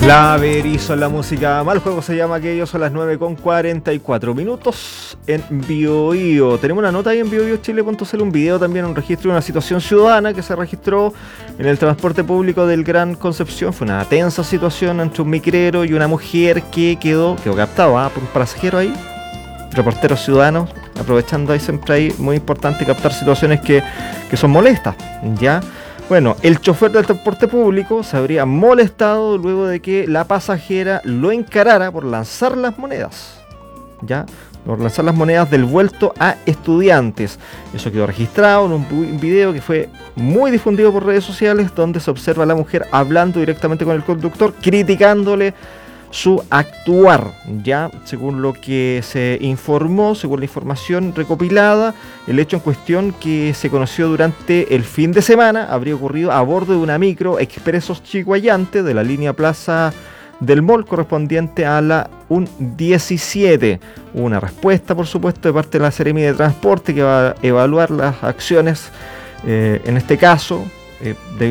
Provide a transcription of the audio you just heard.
La Berizo en la música, mal juego se llama aquello, son las 9:44 en BioBio. Tenemos una nota ahí en biobiochile.cl, un video también, un registro de una situación ciudadana que se registró en el transporte público del Gran Concepción. Fue una tensa situación entre un micrero y una mujer que quedó captado por un pasajero ahí. Reporteros ciudadanos, aprovechando ahí siempre ahí, muy importante captar situaciones que son molestas, ¿ya? Bueno, el chofer del transporte público se habría molestado luego de que la pasajera lo encarara por lanzar las monedas, ¿ya? Por lanzar las monedas del vuelto a estudiantes. Eso quedó registrado en un video que fue muy difundido por redes sociales, donde se observa a la mujer hablando directamente con el conductor, criticándole su actuar, ya según lo que se informó, según la información recopilada, el hecho en cuestión, que se conoció durante el fin de semana, habría ocurrido a bordo de una micro Expresos Chiguayante de la línea Plaza del Mall, correspondiente a la 17. Hubo una respuesta, por supuesto, de parte de la Seremi de Transporte, que va a evaluar las acciones en este caso,